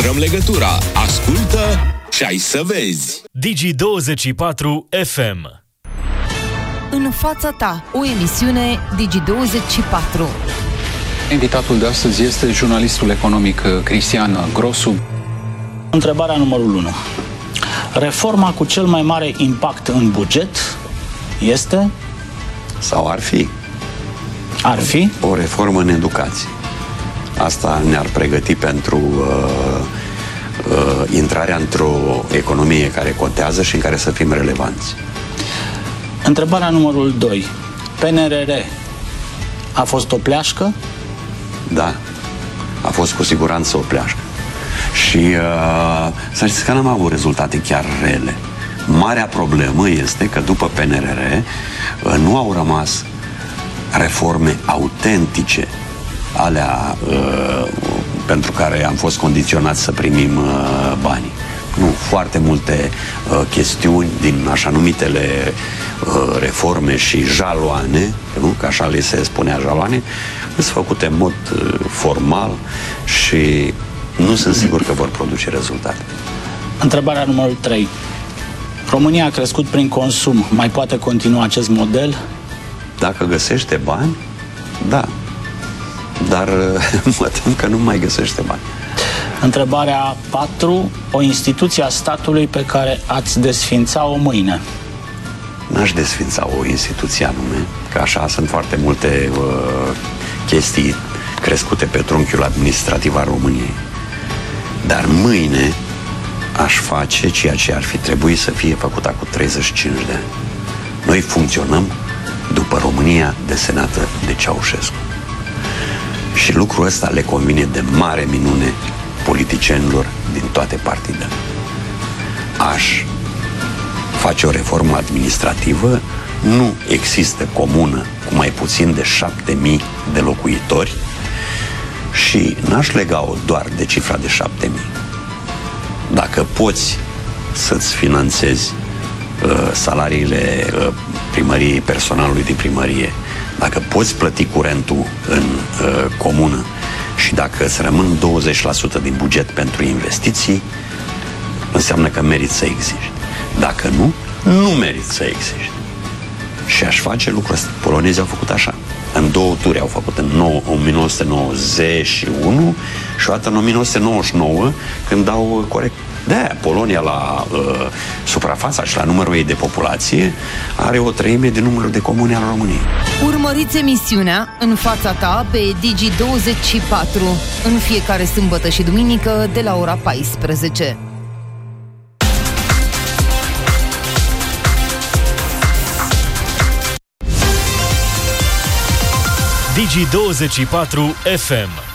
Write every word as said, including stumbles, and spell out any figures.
Răm legătura. Ascultă și ai să vezi. Digi douăzeci și patru F M. În fața ta, o emisiune Digi douăzeci și patru. Invitatul de astăzi este jurnalistul economic Cristian Grosu. Întrebarea numărul unu. Reforma cu cel mai mare impact în buget este? Sau ar fi? Ar fi? O reformă în educație. Asta ne-ar pregăti pentru uh, uh, intrarea într-o economie care contează și în care să fim relevanți. Întrebarea numărul doi. P N R R a fost o pleașcă? Da, a fost cu siguranță o pleașcă. Și uh, să știți că n-am avut rezultate chiar rele. Marea problemă este că după P N R R uh, nu au rămas reforme autentice, alea uh, pentru care am fost condiționați să primim uh, banii. Nu, foarte multe uh, chestiuni din așa numitele uh, reforme și jaloane, nu? Că așa le se spunea jaloane, sunt făcute în mod uh, formal și nu sunt sigur că vor produce rezultate. Întrebarea numărul trei. România a crescut prin consum. Mai poate continua acest model? Dacă găsește bani, da. Dar mă tem că nu mai găsește bani. Întrebarea patru. O instituție a statului pe care ați desfința-o mâine? N-aș desfința o instituție anume, că așa sunt foarte multe uh, chestii crescute pe trunchiul administrativ al României. Dar mâine aș face ceea ce ar fi trebuit să fie făcut acum treizeci și cinci de ani. Noi funcționăm după România desenată de Ceaușescu. Și lucrul ăsta le convine de mare minune politicienilor din toate partidele. Aș face o reformă administrativă. Nu există comună cu mai puțin de șapte mii de locuitori și n-aș lega-o doar de cifra de șapte mii. Dacă poți să-ți finanțezi uh, salariile uh, primăriei, personalului din primărie, dacă poți plăti curentul în uh, comună și dacă îți rămân douăzeci la sută din buget pentru investiții, înseamnă că meriți să existi. Dacă nu, nu meriți să existi. Și aș face lucrul ăsta. Polonezii au făcut așa. În două turi au făcut, în nouăsprezece nouăzeci și unu și o dată în nouăsprezece nouăzeci și nouă, când dau corect. De-aia Polonia la uh, suprafața și la numărul ei de populație are o treime din numărul de comune al României. Urmăriți emisiunea În fața ta pe Digi douăzeci și patru în fiecare sâmbătă și duminică de la ora paisprezece. Digi douăzeci și patru F M.